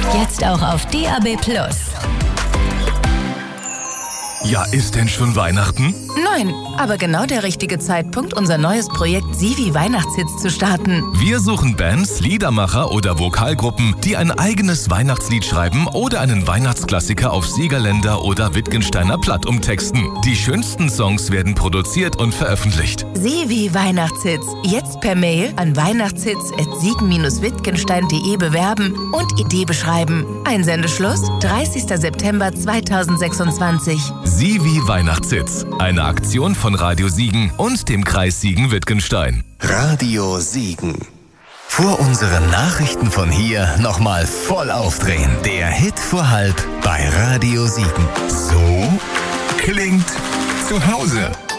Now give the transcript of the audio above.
Jetzt auch auf DAB+. Ja, ist denn schon Weihnachten? Nein, aber genau der richtige Zeitpunkt, unser neues Projekt Sivi Weihnachtshits zu starten. Wir suchen Bands, Liedermacher oder Vokalgruppen, die ein eigenes Weihnachtslied schreiben oder einen Weihnachtsklassiker auf Siegerländer oder Wittgensteiner Platt umtexten. Die schönsten Songs werden produziert und veröffentlicht. Sivi Weihnachtshits. Jetzt per Mail an weihnachtshits@siegen-wittgenstein.de bewerben und Idee beschreiben. Einsendeschluss 30. September 2026. Sivi Weihnachtshits. Eine Aktion von Radio Siegen und dem Kreis Siegen-Wittgenstein. Radio Siegen. Vor unseren Nachrichten von hier nochmal voll aufdrehen. Der Hit vor halb bei Radio Siegen. So klingt zu Hause.